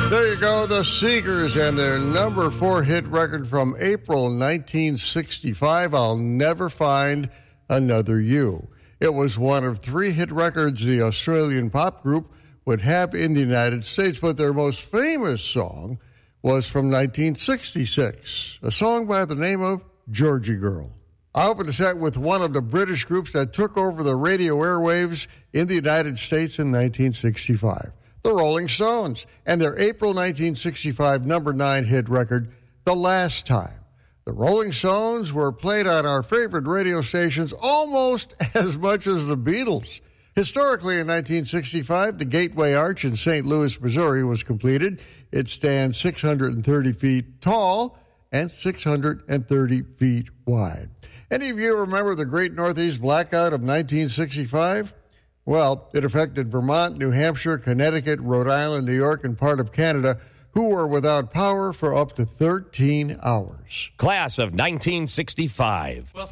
There you go, the Seekers and their number 4 hit record from April 1965, I'll Never Find Another You. It was one of 3 hit records the Australian pop group would have in the United States, but their most famous song was from 1966, a song by the name of Georgie Girl. I opened the set with one of the British groups that took over the radio airwaves in the United States in 1965. The Rolling Stones, and their April 1965 number 9 hit record, The Last Time. The Rolling Stones were played on our favorite radio stations almost as much as the Beatles. Historically, in 1965, the Gateway Arch in St. Louis, Missouri was completed. It stands 630 feet tall and 630 feet wide. Any of you remember the Great Northeast Blackout of 1965? Well, it affected Vermont, New Hampshire, Connecticut, Rhode Island, New York, and part of Canada, who were without power for up to 13 hours. Class of 1965.